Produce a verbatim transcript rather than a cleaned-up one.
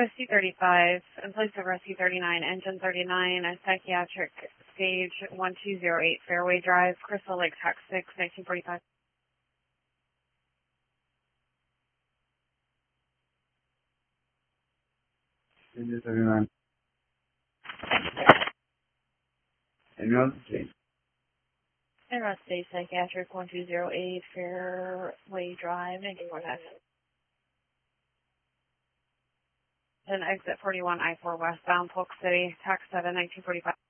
Rescue thirty-five, in place of Rescue thirty-nine, Engine thirty-nine, a psychiatric stage one two zero eight, Fairway Drive, Crystal Lake, Tax six, nineteen forty-five. Engine thirty-nine. Enroll stage. Enroll stage, psychiatric one two zero eight, Fairway Drive, nineteen forty-five. Then exit forty-one I four westbound, Polk City, Tax seven, nineteen forty-five.